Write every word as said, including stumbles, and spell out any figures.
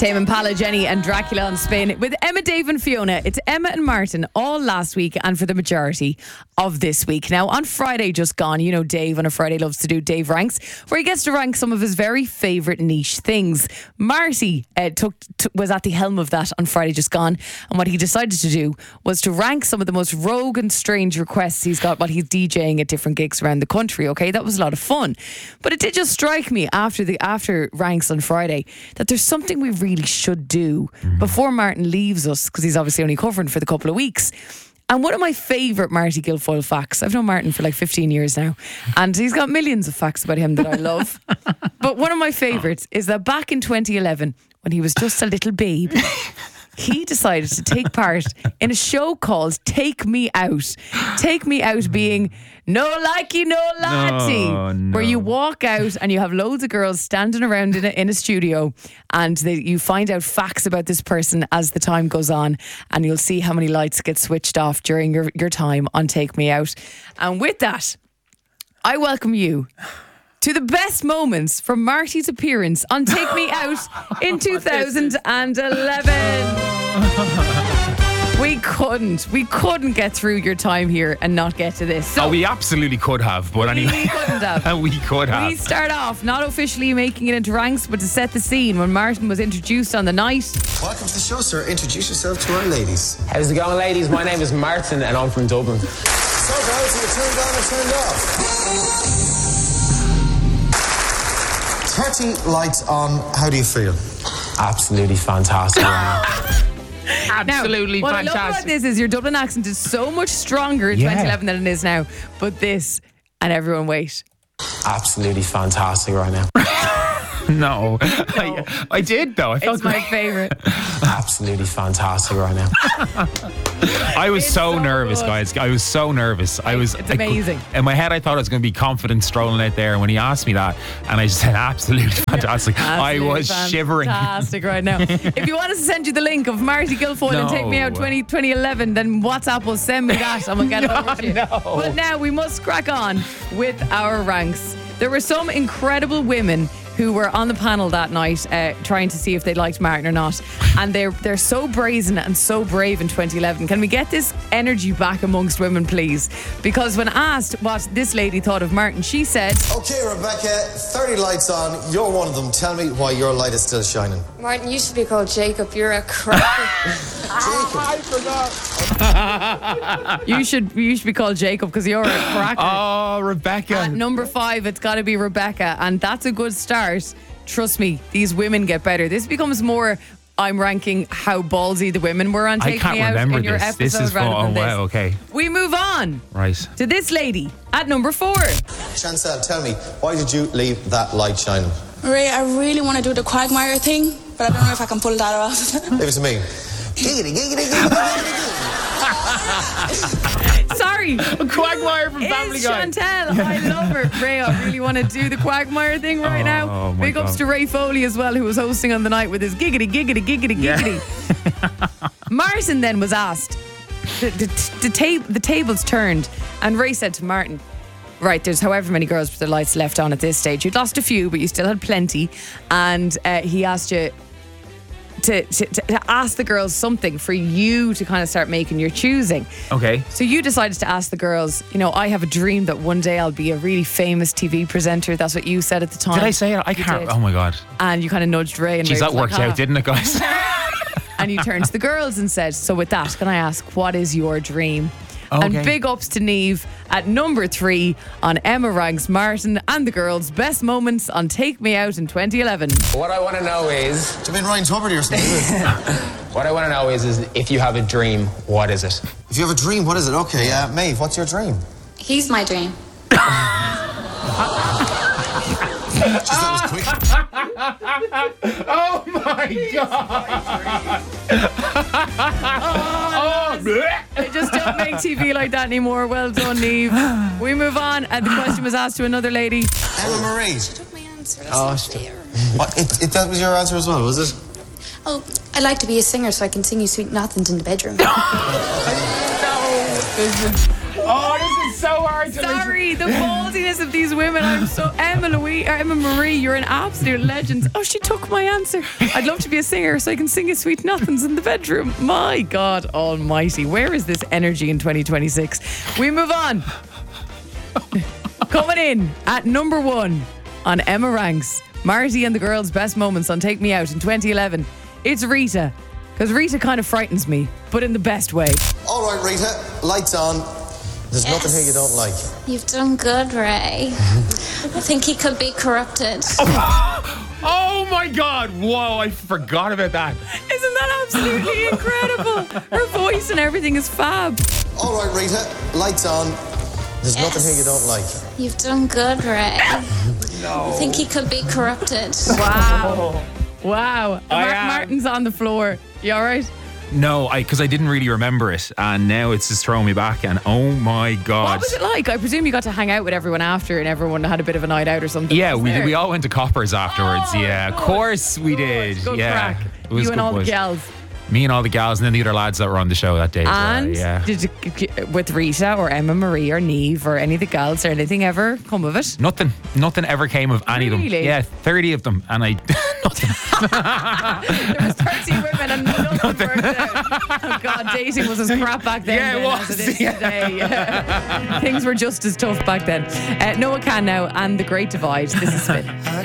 Tame Impala, Jenny and Dracula on Spin with Emma, Dave and Fiona. It's Emma and Martin all last week and for the majority of this week. Now on Friday just gone, you know Dave on a Friday loves to do Dave Ranks, where he gets to rank some of his very favourite niche things. Marty uh, took t- was at the helm of that on Friday just gone, and what he decided to do was to rank some of the most rogue and strange requests he's got while he's DJing at different gigs around the country. Okay, that was a lot of fun, but it did just strike me after the after ranks on Friday that there's something we really really should do mm-hmm. before Martin leaves us, because he's obviously only covering for the couple of weeks. And one of my favourite Marty Guilfoyle facts, I've known Martin for like fifteen years now, and he's got millions of facts about him that I love. But one of my favourites is that back in twenty eleven, when he was just a little babe, he decided to take part in a show called Take Me Out. Take Me Out being no likey, no laddie, no, no. where you walk out and you have loads of girls standing around in a, in a studio, and they, you find out facts about this person as the time goes on, and you'll see how many lights get switched off during your, your time on Take Me Out. And with that, I welcome you to the best moments from Marty's appearance on Take Me Out in two thousand eleven. We couldn't, we couldn't get through your time here and not get to this. So oh, we absolutely could have, but anyway. We couldn't have. we could have. We start off, not officially making it into ranks, but to set the scene when Martin was introduced on the night. Welcome to the show, sir. Introduce yourself to our ladies. How's it going, ladies? My name is Martin and I'm from Dublin. So, guys, are you turned on or turned off? thirty lights on. How do you feel? Absolutely fantastic. Absolutely now, what fantastic. What I love about this is your Dublin accent is so much stronger in yeah. twenty eleven than it is now. But this, and everyone wait. Absolutely fantastic right now. No, no. I, I did though. I felt it's my great. favourite. Absolutely fantastic right now. I was so, so nervous, good. guys. I was so nervous. I was. It's amazing. I, in my head, I thought I was going to be confident strolling out there. And when he asked me that, and I just said, "Absolutely fantastic," Absolutely I was fantastic shivering. Fantastic right now. If you want us to send you the link of Marty Guilfoyle no. and Take Me Out twenty, twenty eleven, then WhatsApp will send me that and we'll get it over to you. No. But now we must crack on with our ranks. There were some incredible women who were on the panel that night uh, trying to see if they liked Martin or not, and they're they're so brazen and so brave in twenty eleven. Can we get this energy back amongst women, please? Because when asked what this lady thought of Martin, she said, Okay, Rebecca, thirty lights on. You're one of them. Tell me why your light is still shining. Martin, you should be called Jacob. You're a cracker. Jacob. I forgot. you should you should be called Jacob because you're a cracker. Oh, Rebecca. At number five, it's got to be Rebecca, and that's a good start. Trust me, these women get better. This becomes more, I'm ranking how ballsy the women were on Take I can't Me Out remember in your this. episode. This is rather for, than oh, this. wow, okay. We move on Right. to this lady at number four. Chancel, tell me, why did you leave that light shining? Ray, I really want to do the Quagmire thing, but I don't know if I can pull that off. Leave it to me. Giggity, giggity, giggity, giggity. Sorry. A Quagmire from Family It's Guy. Chantel. I love her. Ray, I really want to do the Quagmire thing right Oh, now. my Big ups God. to Ray Foley as well, who was hosting on the night with his giggity, giggity, giggity, giggity. Martin then was asked, the, the, the, tab- the tables turned, and Ray said to Martin, right, there's however many girls with their lights left on at this stage. You'd lost a few, but you still had plenty. And uh, he asked you to, to, to ask the girls something for you to kind of start making your choosing. Okay. So you decided to ask the girls, you know, I have a dream that one day I'll be a really famous T V presenter. That's what you said at the time. Did I say it? I You can't. did. Oh my God. And you kind of nudged Ray. And Jeez, Ray that was worked like, out, "Ah." didn't it, guys? And you turned to the girls and said, so with that, can I ask, what is your dream? Okay. And big ups to Niamh at number three on Emma Ranks Martin and the girls' best moments on Take Me Out in twenty eleven. What I want to know is... Do you mean Ryan Tuberty or something? What I want to know is, is if you have a dream, what is it? If you have a dream, what is it? Okay, uh, Maeve, what's your dream? He's my dream. Just that was quick. Oh my God. Oh, they just don't make T V like that anymore. Well done, Niamh. We move on. And the question was asked to another lady. Emma Marie. Took my answer. That's Oh, not shit. fair. What, it, it, that was your answer as well, was it? Oh, I like to be a singer so I can sing you sweet nothings in the bedroom. Oh, this is so so hard to Sorry, the baldiness of these women. I'm so Emma Louise, or Emma Marie. You're an absolute legend. Oh, she took my answer. I'd love to be a singer so I can sing his sweet nothings in the bedroom. My God Almighty, where is this energy in twenty twenty-six? We move on. Coming in at number one on Emma Ranks, Marty and the Girls' best moments on Take Me Out in twenty eleven. It's Rita, because Rita kind of frightens me, but in the best way. All right, Rita, lights on. There's Yes. nothing here you don't like. You've done good, Ray. I think he could be corrupted. Oh my God! Whoa, I forgot about that. Isn't that absolutely incredible? Her voice and everything is fab. All right, Rita, lights on. There's nothing here you don't like. You've done good, Ray. I think he could be corrupted. Wow. Wow. I Mark am. Martin's on the floor. You all right? No, I because I didn't really remember it, and now it's just throwing me back. And oh my God! What was it like? I presume you got to hang out with everyone after and everyone had a bit of a night out or something. Yeah, Was we there? we all went to Coppers afterwards. Oh, yeah, of good, course we good, did. Good yeah, crack. it was You good and all the buzz. gals. Me and all the gals, and then the other lads that were on the show that day. as well, And yeah. did you, with Rita or Emma Marie or Neve or any of the gals or anything ever come of it? Nothing, nothing ever came of any of Really? them. Yeah, thirty of them, and I nothing. There was thirty women and nothing worked out. Oh God, dating was as crap back then, Yeah, it then was, as it is yeah. today. Yeah. Things were just as tough back then. Uh, Noah Can now and The Great Divide. This is Spin.